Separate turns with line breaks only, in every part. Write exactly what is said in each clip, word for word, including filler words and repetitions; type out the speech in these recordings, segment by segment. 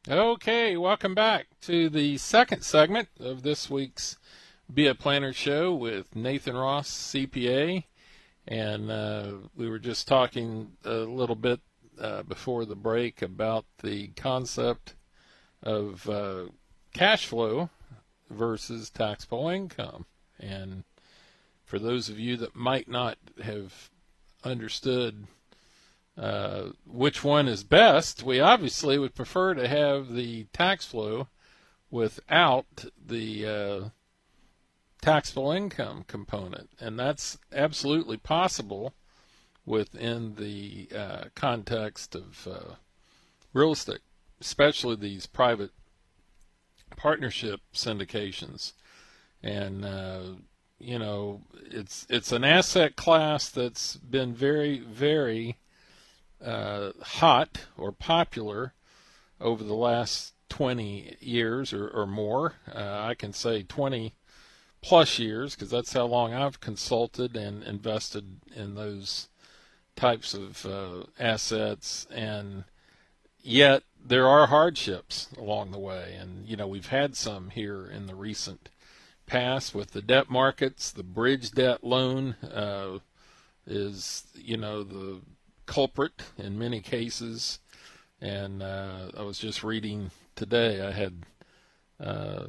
Okay, welcome back to the second segment of this week's Be a Planner show with Nathan Ross, C P A. And uh, we were just talking a little bit uh, before the break about the concept of uh, cash flow versus taxable income. And for those of you that might not have understood Uh, which one is best, we obviously would prefer to have the tax flow without the uh, taxable income component. And that's absolutely possible within the uh, context of uh, real estate, especially these private partnership syndications. And, uh, you know, it's, it's an asset class that's been very, very Uh, hot or popular over the last twenty years or, or more. Uh, I can say twenty plus years because that's how long I've consulted and invested in those types of uh, assets. And yet there are hardships along the way. And, you know, we've had some here in the recent past with the debt markets. The bridge debt loan uh, is, you know, the culprit in many cases. And uh, I was just reading today, I had uh,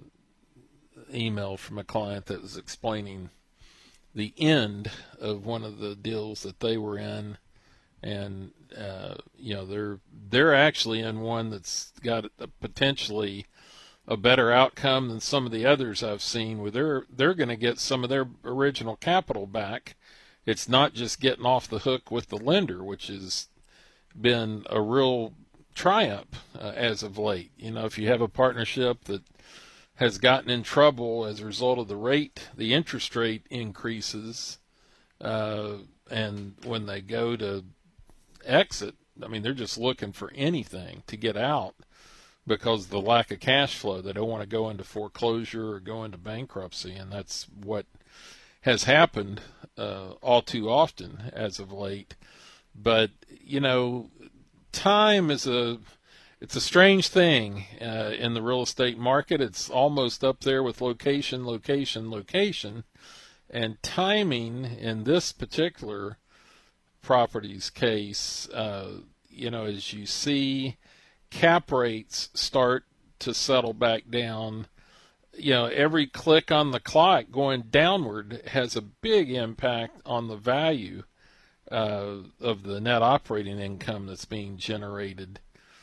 email from a client that was explaining the end of one of the deals that they were in. And uh, you know, they're they're actually in one that's got a potentially a better outcome than some of the others I've seen, where they're they're going to get some of their original capital back. It's not just getting off the hook with the lender, which has been a real triumph uh, as of late. You know, if you have a partnership that has gotten in trouble as a result of the rate, the interest rate increases, uh, and when they go to exit, I mean, they're just looking for anything to get out because of the lack of cash flow. They don't want to go into foreclosure or go into bankruptcy, and that's what has happened uh, all too often as of late. But, you know, time is a it's a strange thing uh, in the real estate market. It's almost up there with location, location, location. And timing in this particular property's case, uh, you know, as you see cap rates start to settle back down, you know, every click on the clock going downward has a big impact on the value uh, of the net operating income that's being generated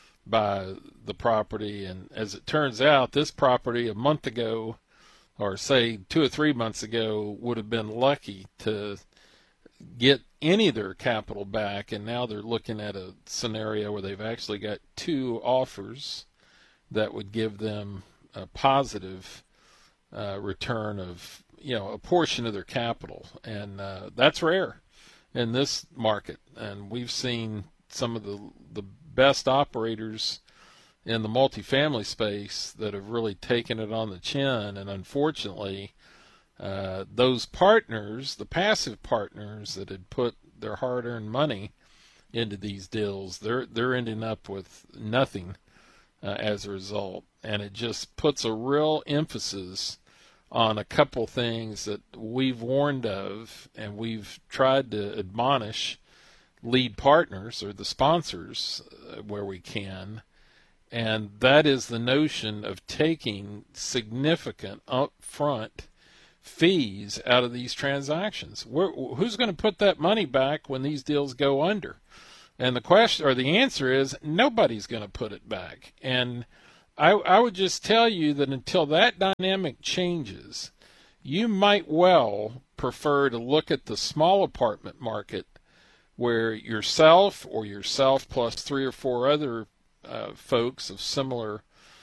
by the property. And as it turns out, this property a month ago, or say two or three months ago, would have been lucky to get any of their capital back. And now they're looking at a scenario where they've actually got two offers that would give them a positive uh, return of, you know, a portion of their capital. And uh, that's rare in this market. And we've seen some of the, the best operators in the multifamily space that have really taken it on the chin. And unfortunately, uh, those partners, the passive partners that had put their hard-earned money into these deals, they're they're ending up with nothing uh, as a result. And it just puts a real emphasis on a couple things that we've warned of, and we've tried to admonish lead partners or the sponsors uh, where we can. And that is the notion of taking significant upfront fees out of these transactions. We're, who's going to put that money back when these deals go under? And the question, or the answer is, nobody's going to put it back. And I, I would just tell you that until that dynamic changes, you might well prefer to look at the small apartment market where yourself or yourself plus three or four other uh, folks of similar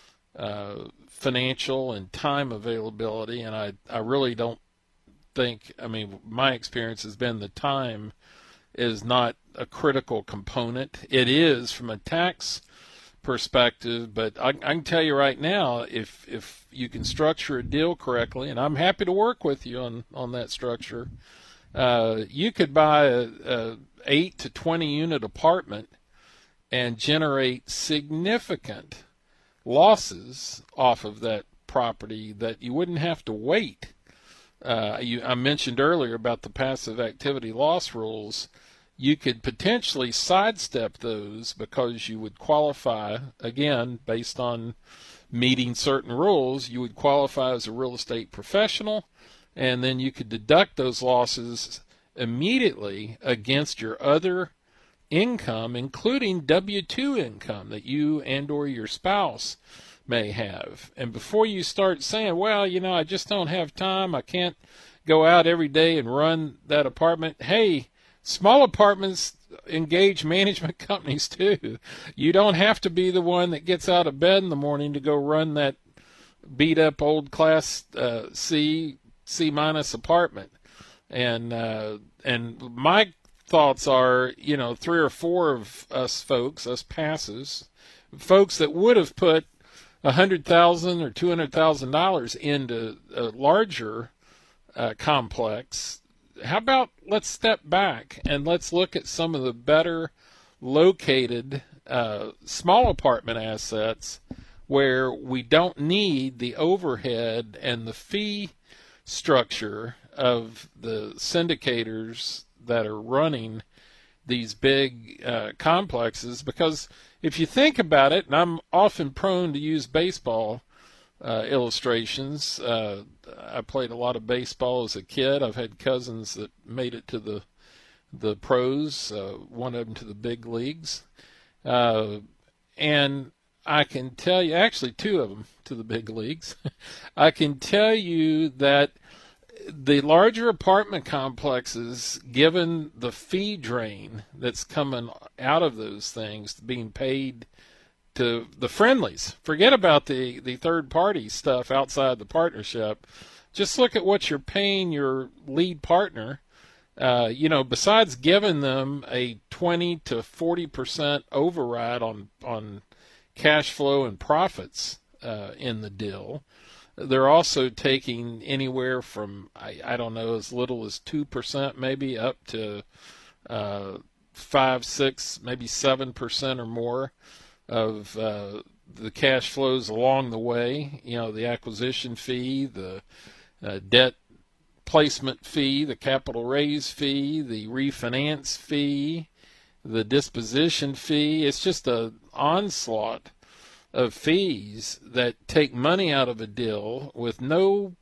uh, financial and time availability. And I, I really don't think, I mean, my experience has been the time is not a critical component. It is from a tax perspective, but I, I can tell you right now, if if you can structure a deal correctly, and I'm happy to work with you on, on that structure, uh, you could buy a, a eight to twenty unit apartment and generate significant losses off of that property that you wouldn't have to wait. Uh, you, I mentioned earlier about the passive activity loss rules. You could potentially sidestep those because you would qualify, again, based on meeting certain rules, you would qualify as a real estate professional, and then you could deduct those losses immediately against your other income, including W two income that you and or your spouse may have. And before you start saying, well, you know, I just don't have time, I can't go out every day and run that apartment. Hey, small apartments engage management companies too. You don't have to be the one that gets out of bed in the morning to go run that beat up old class uh, C, C minus apartment. And, uh, and my thoughts are, you know, three or four of us folks, us passes, folks that would have put a hundred thousand or two hundred thousand dollars into a larger uh, complex. How about let's step back and let's look at some of the better located uh, small apartment assets where we don't need the overhead and the fee structure of the syndicators that are running these big uh, complexes. Because if you think about it, and I'm often prone to use baseball uh, illustrations, uh, I played a lot of baseball as a kid. I've had cousins that made it to the the pros, uh, one of them to the big leagues, uh, and I can tell you, actually two of them to the big leagues. I can tell you that the larger apartment complexes, given the fee drain that's coming out of those things, being paid to the friendlies. Forget about the, the third-party stuff outside the partnership. Just look at what you're paying your lead partner. Uh, you know, besides giving them a twenty to forty percent override on, on cash flow and profits uh, in the deal, they're also taking anywhere from, I, I don't know, as little as two percent maybe up to uh, five, six, maybe seven percent or more of uh, the cash flows along the way. You know, the acquisition fee, the uh, debt placement fee, the capital raise fee, the refinance fee, the disposition fee. It's just an onslaught of fees that take money out of a deal with no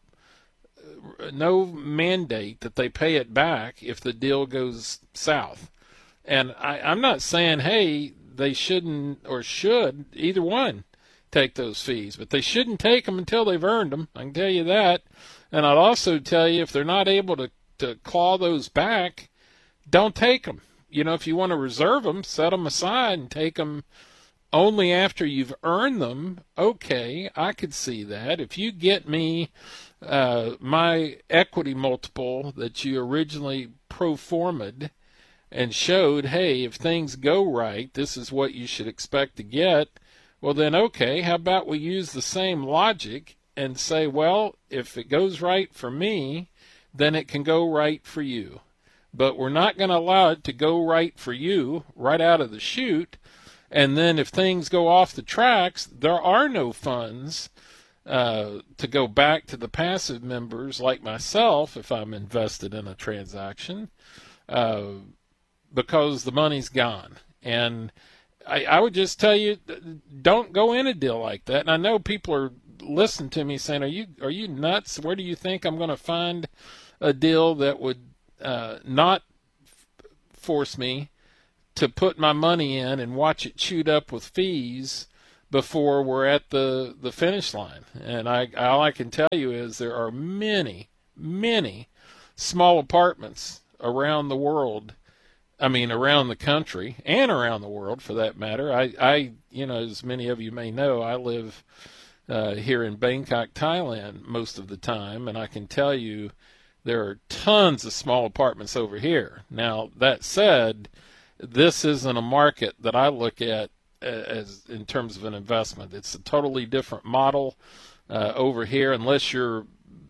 no mandate that they pay it back if the deal goes south. And I, I'm not saying, hey, they shouldn't or should, either one, take those fees, but they shouldn't take them until they've earned them. I can tell you that. And I'd also tell you, if they're not able to, to claw those back, don't take them. You know, if you want to reserve them, set them aside and take them only after you've earned them. Okay, I could see that. If you get me uh, my equity multiple that you originally pro forma'd and showed, hey, if things go right, this is what you should expect to get, well then, okay, how about we use the same logic and say, well, if it goes right for me, then it can go right for you. But we're not going to allow it to go right for you right out of the chute. And then if things go off the tracks, there are no funds uh, to go back to the passive members like myself if I'm invested in a transaction, uh, because the money's gone. And I, I would just tell you, don't go in a deal like that. And I know people are listening to me saying, are you are you nuts? Where do you think I'm going to find a deal that would uh, not f- force me to put my money in and watch it chewed up with fees before we're at the, the finish line? And I all I can tell you is there are many, many small apartments around the world. I mean, around the country and around the world, for that matter. I, I you know, as many of you may know, I live uh, here in Bangkok, Thailand, most of the time, and I can tell you there are tons of small apartments over here. Now, that said, this isn't a market that I look at as in terms of an investment. It's a totally different model uh, over here, unless you're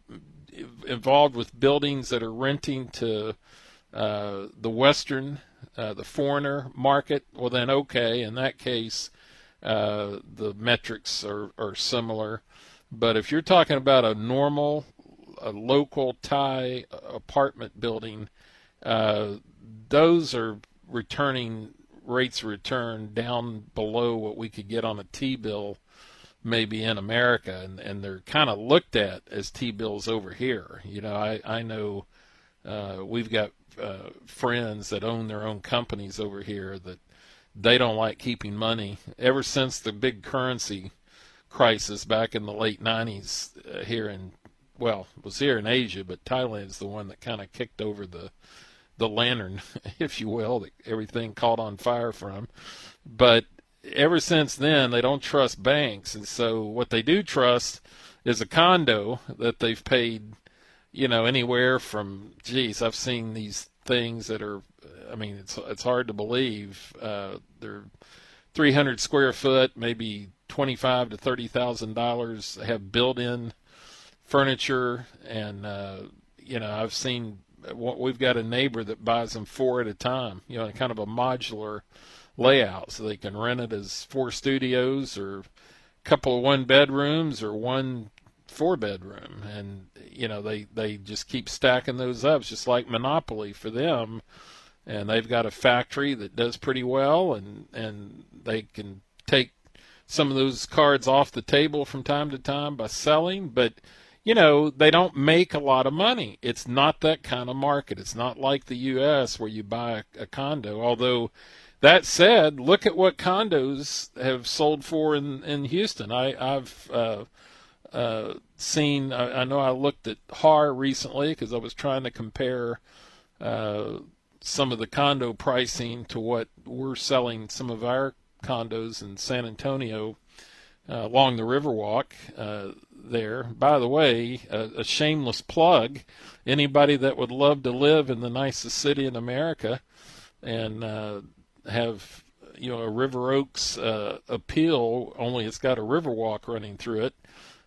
involved with buildings that are renting to Uh, the Western, uh, the foreigner market. Well then, okay, in that case, uh, the metrics are, are similar. But if you're talking about a normal, a local Thai apartment building, uh, those are returning rates of return down below what we could get on a T-bill maybe in America, and, and they're kind of looked at as T-bills over here. You know, I, I know uh, we've got uh, friends that own their own companies over here that they don't like keeping money. Ever since the big currency crisis back in the late nineties uh, here in, well, it was here in Asia, but Thailand's the one that kind of kicked over the the lantern, if you will, that everything caught on fire from. But ever since then, they don't trust banks. And so what they do trust is a condo that they've paid, you know, anywhere from, geez, I've seen these things that are, I mean, it's it's hard to believe. Uh, they're three hundred square foot, maybe twenty-five to thirty thousand dollars, have built-in furniture, and uh, you know, I've seen. We've got a neighbor that buys them four at a time, you know, kind of a modular layout, so they can rent it as four studios or a couple of one bedrooms or one four bedroom, and you know, they they just keep stacking those up. It's just like Monopoly for them. And they've got a factory that does pretty well, and, and they can take some of those cards off the table from time to time by selling. But, you know, they don't make a lot of money. It's not that kind of market. It's not like the U S where you buy a, a condo. Although, that said, look at what condos have sold for in, in Houston. I, I've uh, uh, seen, I, I know I looked at H A R recently because I was trying to compare uh some of the condo pricing to what we're selling some of our condos in San Antonio uh, along the Riverwalk uh, there. By the way, a, a shameless plug, anybody that would love to live in the nicest city in America and uh, have, you know, a River Oaks uh, appeal, only it's got a Riverwalk running through it,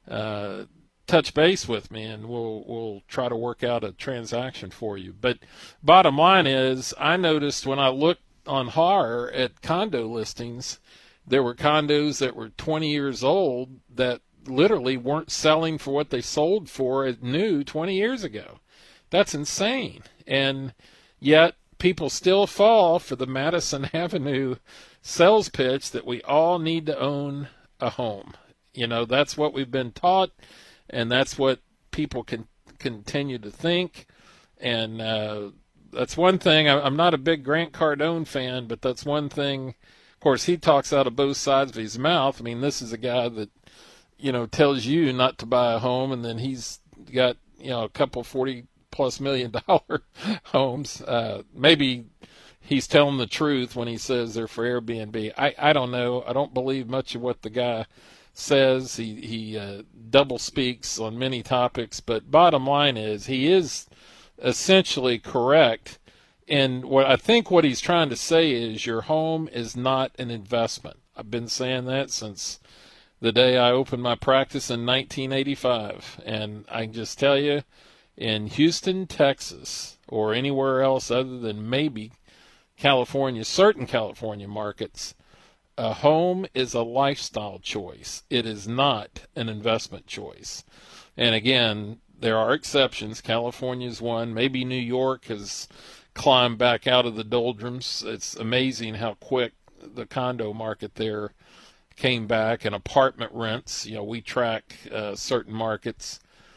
uh, touch base with me and we'll we'll try to work out a transaction for you. But bottom line is, I noticed when I looked on H A R at condo listings, there were condos that were twenty years old that literally weren't selling for what they sold for at new twenty years ago. That's insane. And yet people still fall for the Madison Avenue sales pitch that we all need to own a home. You know, that's what we've been taught. And that's what people can continue to think. And uh, that's one thing. I, I'm not a big Grant Cardone fan, but that's one thing. Of course, he talks out of both sides of his mouth. I mean, this is a guy that, you know, tells you not to buy a home, and then he's got, you know, a couple forty-plus million dollar homes. Uh, maybe he's telling the truth when he says they're for Airbnb. I, I don't know. I don't believe much of what the guy says. He he uh, double speaks on many topics, but bottom line is he is essentially correct. And what I think what he's trying to say is your home is not an investment. I've been saying that since the day I opened my practice in nineteen eighty-five, and I can just tell you, in Houston, Texas, or anywhere else other than maybe California, certain California markets, a home is a lifestyle choice. It is not an investment choice. And again, there are exceptions. California's one. Maybe New York has climbed back out of the doldrums. It's amazing how quick the condo market there came back, and apartment rents. You know, we track uh, certain markets.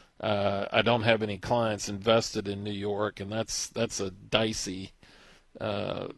Uh, I don't have any clients invested in New York, and that's that's a dicey uh,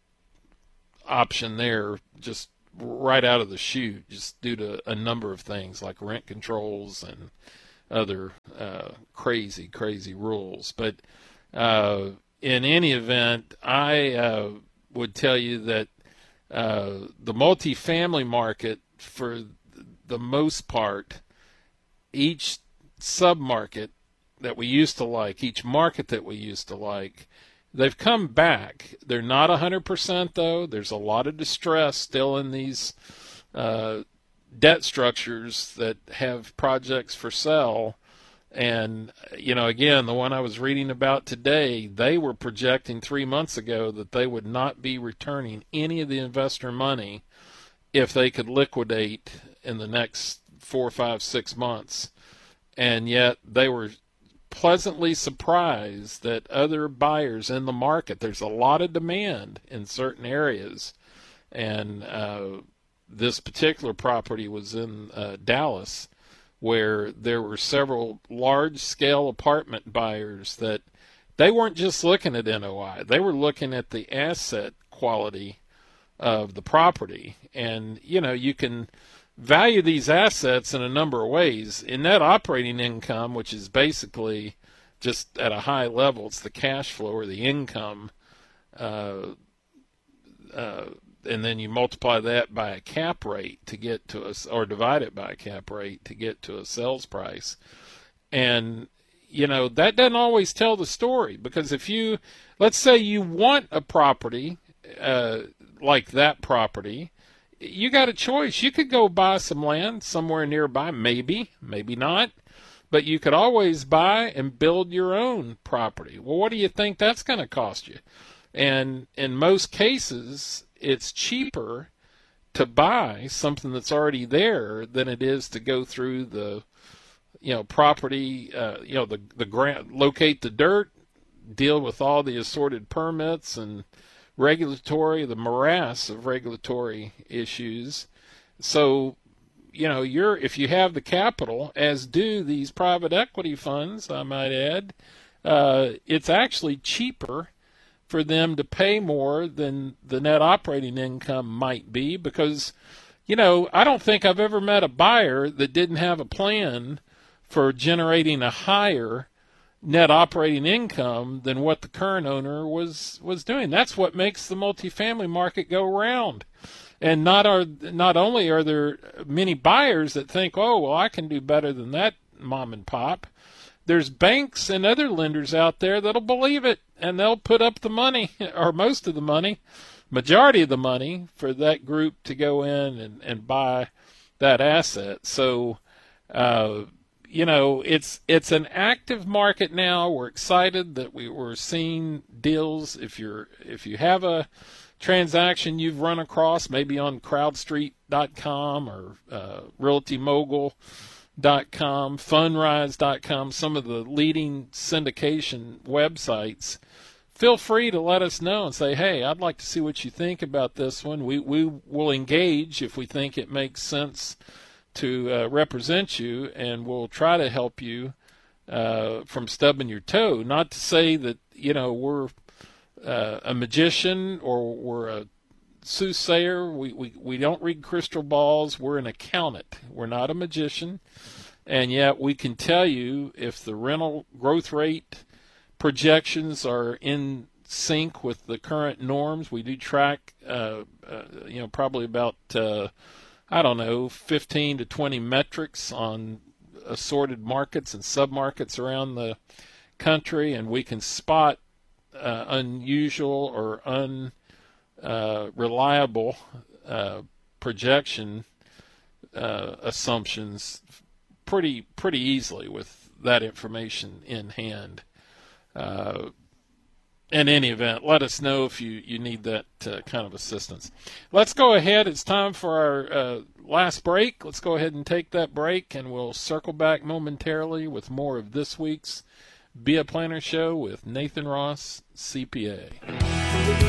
option there, just right out of the chute, just due to a number of things like rent controls and other uh, crazy, crazy rules. But uh, in any event, I uh, would tell you that uh, the multifamily market, for the most part, each sub-market that we used to like, each market that we used to like, they've come back. They're not one hundred percent, though. There's a lot of distress still in these uh, debt structures that have projects for sale. And, you know, again, the one I was reading about today, they were projecting three months ago that they would not be returning any of the investor money if they could liquidate in the next four, five, six months. And yet they were pleasantly surprised that other buyers in the market, there's a lot of demand in certain areas. And uh, this particular property was in uh, Dallas, where there were several large-scale apartment buyers that they weren't just looking at N O I. They were looking at the asset quality of the property. And, you know, you can value these assets in a number of ways. In net operating income, which is basically just at a high level, it's the cash flow or the income, uh, uh, and then you multiply that by a cap rate to get to a, or divide it by a cap rate to get to a sales price. And, you know, that doesn't always tell the story, because if you, let's say you want a property uh, like that property, you got a choice. You could go buy some land somewhere nearby, maybe, maybe not, but you could always buy and build your own property. Well, what do you think that's going to cost you? And in most cases, it's cheaper to buy something that's already there than it is to go through the, you know, property, uh, you know, the the grant, locate the dirt, deal with all the assorted permits and regulatory, the morass of regulatory issues. So, you know, you're if you have the capital, as do these private equity funds, I might add, uh, it's actually cheaper for them to pay more than the net operating income might be, because, you know, I don't think I've ever met a buyer that didn't have a plan for generating a higher net operating income than what the current owner was was doing. That's what makes the multifamily market go round. And not are not only are there many buyers that think, oh, well, I can do better than that mom and pop. There's banks and other lenders out there that'll believe it, and they'll put up the money, or most of the money, majority of the money, for that group to go in and, and buy that asset. So, uh, you know, it's it's an active market now. We're excited that we were seeing deals. If you're if you have a transaction you've run across, maybe on crowd street dot com or uh, realty mogul dot com, fundrise dot com, some of the leading syndication websites, feel free to let us know and say, hey, I'd like to see what you think about this one. We we will engage if we think it makes sense to uh, represent you, and we'll try to help you uh, from stubbing your toe. Not to say that, you know, we're uh, a magician or we're a soothsayer. We, we, we don't read crystal balls. We're an accountant. We're not a magician. And yet we can tell you if the rental growth rate projections are in sync with the current norms. We do track, uh, uh, you know, probably about, uh, I don't know, fifteen to twenty metrics on assorted markets and submarkets around the country, and we can spot uh, unusual or unreliable uh, uh, projection uh, assumptions pretty pretty easily with that information in hand. Uh, in any event, let us know if you, you need that uh, kind of assistance. Let's go ahead. It's time for our uh, last break. Let's go ahead and take that break, and we'll circle back momentarily with more of this week's Be a Planner Show with Nathan Ross, C P A.